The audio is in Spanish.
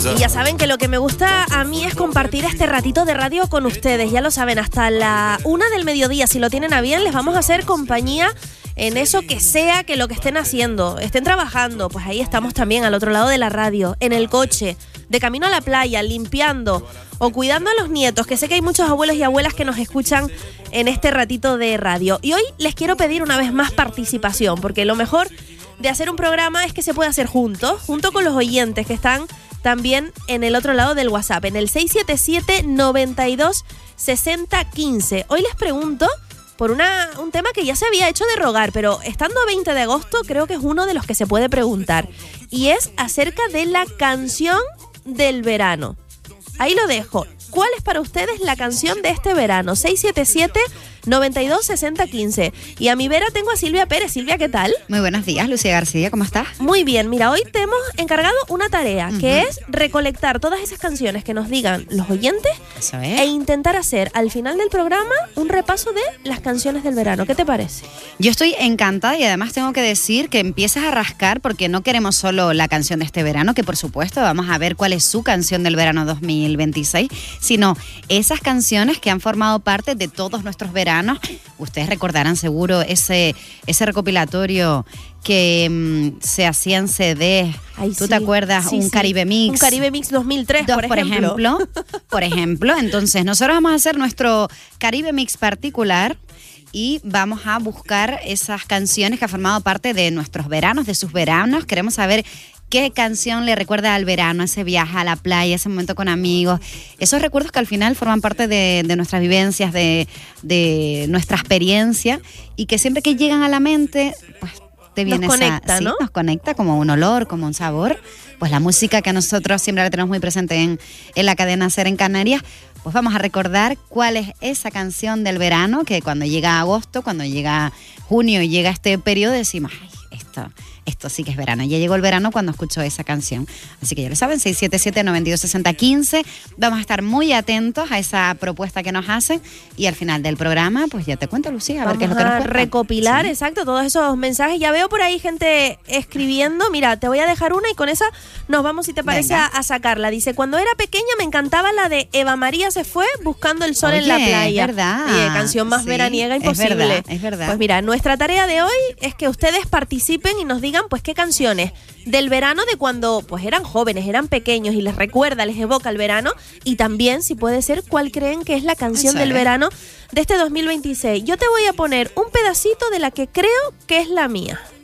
Y ya saben que lo que me gusta a mí es compartir este ratito de radio con ustedes. Ya lo saben, hasta la 1 del mediodía, si lo tienen a bien, les vamos a hacer compañía en eso que sea que lo que estén haciendo, estén trabajando, pues ahí estamos también al otro lado de la radio, en el coche, de camino a la playa, limpiando o cuidando a los nietos, que sé que hay muchos abuelos y abuelas que nos escuchan en este ratito de radio. Y hoy les quiero pedir una vez más participación, porque lo mejor de hacer un programa es que se puede hacer junto con los oyentes que están también en el otro lado del WhatsApp, en el 677 92 60 15. Hoy les pregunto por un tema que ya se había hecho de rogar, pero estando a 20 de agosto creo que es uno de los que se puede preguntar. Y es acerca de la canción del verano. Ahí lo dejo. ¿Cuál es para ustedes la canción de este verano? 677 92 60 15. Y a mi vera tengo a Silvia Pérez. Silvia, ¿qué tal? Muy buenos días, Lucía García, ¿cómo estás? Muy bien, mira, hoy te hemos encargado una tarea, que es recolectar todas esas canciones que nos digan los oyentes e intentar hacer al final del programa un repaso de las canciones del verano. ¿Qué te parece? Yo estoy encantada y además tengo que decir que empiezas a rascar porque no queremos solo la canción de este verano, que por supuesto vamos a ver cuál es su canción del verano 2026, sino esas canciones que han formado parte de todos nuestros veranos. Ustedes recordarán seguro ese recopilatorio que se hacían CDs. Ay, ¿Tú te acuerdas? Sí, Caribe Mix. Un Caribe Mix 2003, por ejemplo. Entonces, nosotros vamos a hacer nuestro Caribe Mix particular y vamos a buscar esas canciones que han formado parte de nuestros veranos, de sus veranos. Queremos saber qué canción le recuerda al verano, ese viaje a la playa, ese momento con amigos, esos recuerdos que al final forman parte de nuestras vivencias, de nuestra experiencia y que siempre que llegan a la mente, pues te viene nos conecta, ¿no? Nos conecta como un olor, como un sabor. Pues la música que a nosotros siempre la tenemos muy presente en la cadena SER en Canarias, pues vamos a recordar cuál es esa canción del verano que cuando llega agosto, cuando llega junio y llega este periodo decimos, ay, esto sí que es verano. Ya llegó el verano cuando escucho esa canción. Así que ya lo saben, 677 92 60 15. Vamos a estar muy atentos a esa propuesta que nos hacen y al final del programa, pues ya te cuento, Lucía, a ver qué es lo que nos cuentan. Recopilar, sí. Exacto, todos esos mensajes. Ya veo por ahí gente escribiendo. Mira, te voy a dejar una y con esa nos vamos, si te parece, a sacarla. Dice, cuando era pequeña me encantaba la de Eva María se fue buscando el sol en la playa. Es verdad. Canción más veraniega imposible. Es verdad. Pues mira, nuestra tarea de hoy es que ustedes participen y nos digan pues qué canciones del verano de cuando pues eran jóvenes, eran pequeños y les recuerda, les evoca el verano, y también si puede ser cuál creen que es la canción del verano de este 2026. Yo te voy a poner un pedacito de la que creo que es la mía.